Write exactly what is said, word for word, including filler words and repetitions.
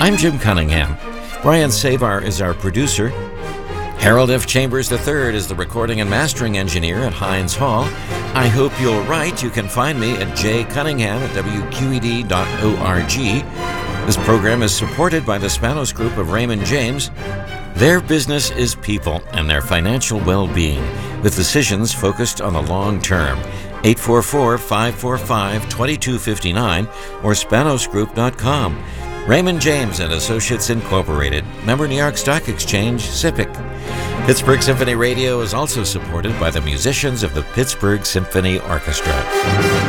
I'm Jim Cunningham. Brian Savar is our producer. Harold F. Chambers the third is the recording and mastering engineer at Hines Hall. I hope you'll write. You can find me at j cunningham at w q e d dot org. This program is supported by the Spanos Group of Raymond James. Their business is people and their financial well-being, with decisions focused on the long term. eight four four, five four five, two two five nine or spanos group dot com. Raymond James and Associates Incorporated, member New York Stock Exchange, S I P C. Pittsburgh Symphony Radio is also supported by the musicians of the Pittsburgh Symphony Orchestra.